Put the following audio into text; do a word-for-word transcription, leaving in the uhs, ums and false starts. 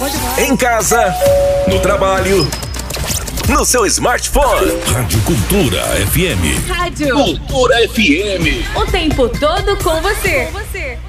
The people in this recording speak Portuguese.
Em casa, no trabalho, no seu smartphone. Rádio Cultura F M. Rádio Cultura F M. O tempo todo com você. Com você.